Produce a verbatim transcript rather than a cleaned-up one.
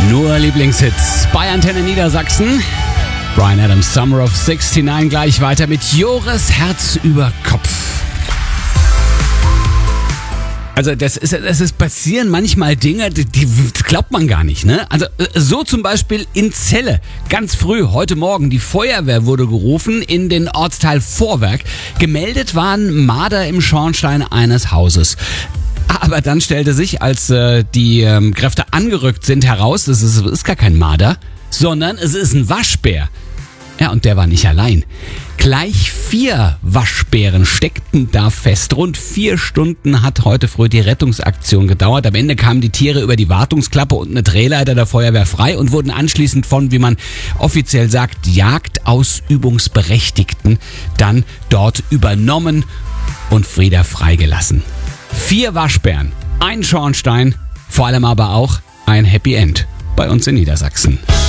Nur Lieblingshits bei Antenne Niedersachsen. Bryan Adams, Summer of neunundsiebzig, gleich weiter mit Joris Herz über Kopf. Also das ist, das ist passieren manchmal Dinge, die, die glaubt man gar nicht, ne? Also so zum Beispiel in Celle, ganz früh, heute Morgen, die Feuerwehr wurde gerufen in den Ortsteil Vorwerk. Gemeldet waren Marder im Schornstein eines Hauses. Aber dann stellte sich, als äh, die ähm, Kräfte angerückt sind, heraus, es ist, ist gar kein Marder, sondern es ist ein Waschbär. Ja, und der war nicht allein. Gleich vier Waschbären steckten da fest. Rund vier Stunden hat heute früh die Rettungsaktion gedauert. Am Ende kamen die Tiere über die Wartungsklappe und eine Drehleiter der Feuerwehr frei und wurden anschließend von, wie man offiziell sagt, Jagdausübungsberechtigten dann dort übernommen und wieder freigelassen. Vier Waschbären, ein Schornstein, vor allem aber auch ein Happy End bei uns in Niedersachsen.